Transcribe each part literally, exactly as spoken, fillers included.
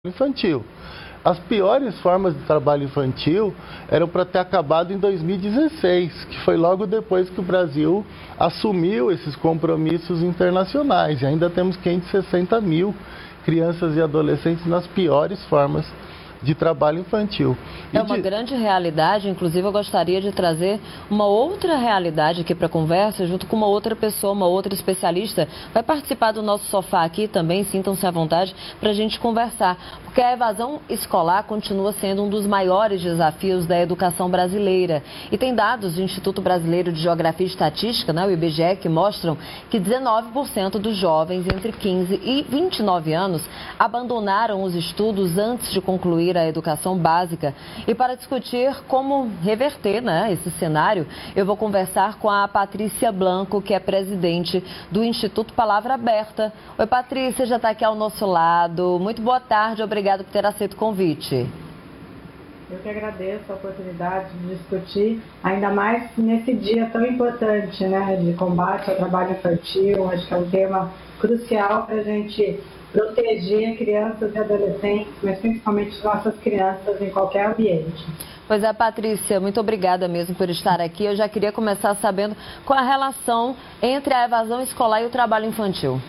infantil. As piores formas de trabalho infantil eram para ter acabado em dois mil e dezesseis, que foi logo depois que o Brasil assumiu esses compromissos internacionais. E ainda temos quinhentos e sessenta mil crianças e adolescentes nas piores formas de trabalho infantil. É E uma de... grande realidade, inclusive eu gostaria de trazer uma outra realidade aqui para a conversa, junto com uma outra pessoa, uma outra especialista. Vai participar do nosso sofá aqui também, sintam-se à vontade para a gente conversar. Porque a evasão escolar continua sendo um dos maiores desafios da educação brasileira. E tem dados do Instituto Brasileiro de Geografia e Estatística, né, o I B G E, que mostram que dezenove por cento dos jovens entre quinze e vinte e nove anos abandonaram os estudos antes de concluir a educação básica. E para discutir como reverter, né, esse cenário, eu vou conversar com a Patrícia Blanco, que é presidente do Instituto Palavra Aberta. Oi, Patrícia, já está aqui ao nosso lado. Muito boa tarde, obrigada por ter aceito o convite. Eu que agradeço a oportunidade de discutir, ainda mais nesse dia tão importante, né, de combate ao trabalho infantil. Acho que é um tema crucial para a gente proteger crianças e adolescentes, mas principalmente nossas crianças em qualquer ambiente. Pois é, Patrícia, muito obrigada mesmo por estar aqui. Eu já queria começar sabendo qual a relação entre a evasão escolar e o trabalho infantil.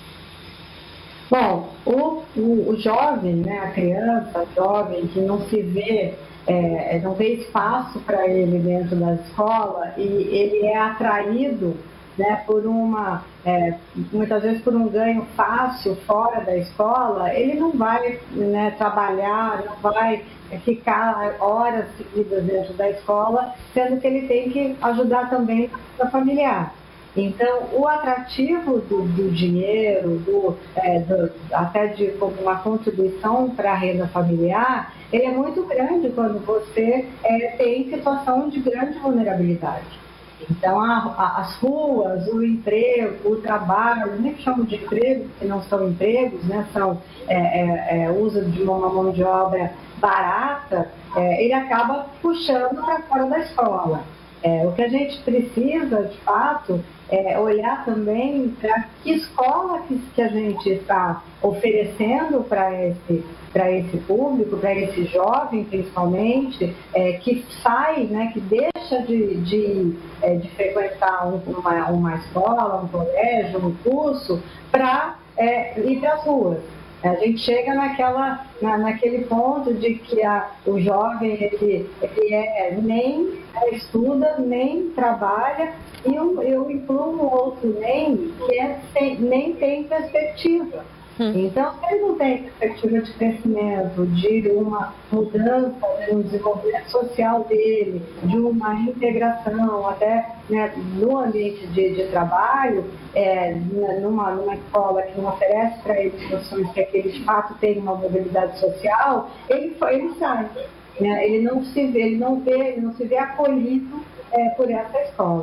Bom, o, o, o jovem, né, a criança, o jovem que não se vê, é, não vê espaço para ele dentro da escola e ele é atraído, né, por uma, é, muitas vezes por um ganho fácil fora da escola, ele não vai, né, trabalhar, não vai ficar horas seguidas dentro da escola, sendo que ele tem que ajudar também a familiar. Então, o atrativo do, do dinheiro, do, é, do, até de uma contribuição para a renda familiar, ele é muito grande quando você é, tem situação de grande vulnerabilidade. Então, a, a, as ruas, o emprego, o trabalho, nem chamo de emprego, porque não são empregos, né, são é, é, é, uso de uma mão de obra barata, é, ele acaba puxando para fora da escola. É, o que a gente precisa, de fato, é olhar também para que escola que, que a gente está oferecendo para esse, para esse público, para esse jovem principalmente, é, que sai, né, que deixa de, de, é, de frequentar um, uma, uma escola, um colégio, um curso, para é, ir para as ruas. A gente chega naquela, na, naquele ponto de que a, o jovem ele, ele é, nem estuda, nem trabalha, e eu, eu incluo um outro nem, que é, sem, nem tem perspectiva. Então, se ele não tem perspectiva de crescimento, de uma mudança no desenvolvimento social dele, de uma integração até, né, no ambiente de, de trabalho, é, numa, numa escola que não oferece para ele condições que ele de fato tenha uma mobilidade social, ele, ele sai. Né? Ele não se vê, ele não vê, ele não se vê acolhido é, por essa escola.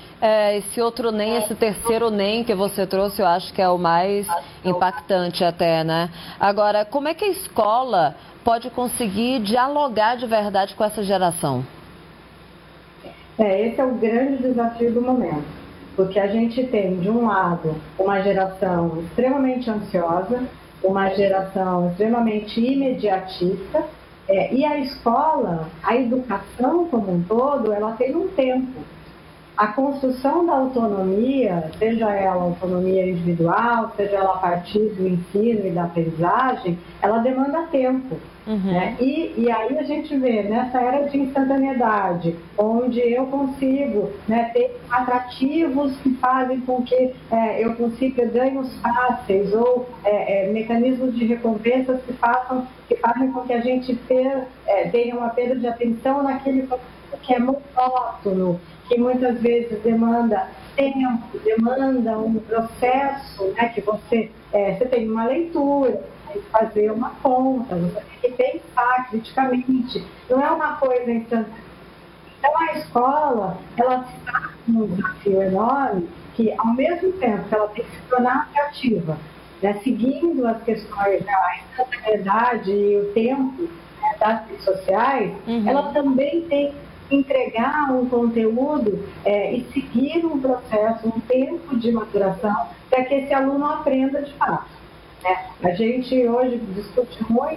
É, esse outro nem, esse terceiro nem que você trouxe, eu acho que é o mais impactante até, né? Agora, como é que a escola pode conseguir dialogar de verdade com essa geração? É, esse é o grande desafio do momento, porque a gente tem, de um lado, uma geração extremamente ansiosa, uma geração extremamente imediatista, é, e a escola, a educação como um todo, ela tem um tempo. A construção da autonomia, seja ela autonomia individual, seja ela a partir do ensino e da aprendizagem, ela demanda tempo. Uhum. Né? E, e aí a gente vê, nessa era de instantaneidade, onde eu consigo, né, ter atrativos que fazem com que é, eu consiga ganhos fáceis ou é, é, mecanismos de recompensas que, façam, que fazem com que a gente ter, é, tenha uma perda de atenção naquele que é monótono, que muitas vezes demanda tempo, demanda um processo, né, que você, é, você tem uma leitura, tem que fazer uma conta, você tem que pensar criticamente, não é uma coisa instantânea. Então a escola, ela está com um desafio enorme, que ao mesmo tempo que ela tem que se tornar atrativa, né, seguindo as questões da instantaneidade e o tempo, né, das redes sociais, uhum. ela também tem entregar um conteúdo é, e seguir um processo, um tempo de maturação para que esse aluno aprenda de fato. É, a gente hoje discute muito